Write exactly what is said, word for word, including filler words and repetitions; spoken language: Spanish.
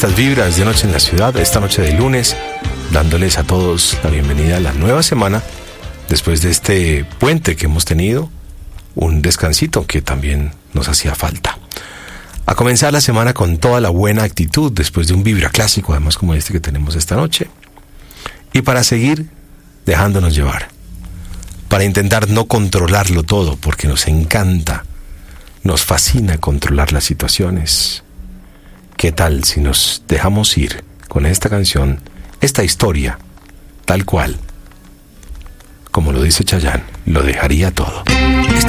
estas vibras de Noche en la Ciudad, esta noche de lunes, dándoles a todos la bienvenida a la nueva semana, después de este puente que hemos tenido, un descansito que también nos hacía falta. A comenzar la semana con toda la buena actitud, después de un vibra clásico, además como este que tenemos esta noche, y para seguir dejándonos llevar, para intentar no controlarlo todo, porque nos encanta, nos fascina controlar las situaciones. ¿Qué tal si nos dejamos ir con esta canción, esta historia, tal cual, como lo dice Chayanne, lo dejaría todo? Esta